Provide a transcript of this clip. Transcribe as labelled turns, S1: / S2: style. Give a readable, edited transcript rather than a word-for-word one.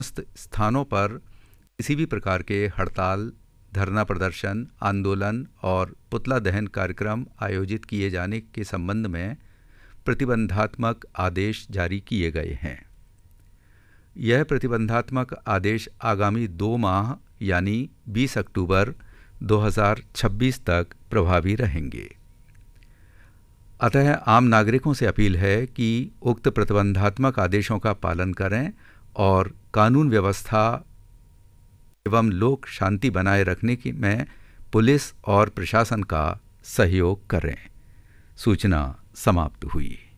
S1: स्थानों पर किसी भी प्रकार के हड़ताल, धरना प्रदर्शन, आंदोलन और पुतला दहन कार्यक्रम आयोजित किए जाने के संबंध में प्रतिबंधात्मक आदेश जारी किए गए हैं। यह प्रतिबंधात्मक आदेश आगामी 2 माह यानी 20 अक्टूबर 2026 तक प्रभावी रहेंगे। अतः आम नागरिकों से अपील है कि उक्त प्रतिबंधात्मक आदेशों का पालन करें और कानून व्यवस्था एवं लोक शांति बनाए रखने में पुलिस और प्रशासन का सहयोग करें। सूचना समाप्त हुई।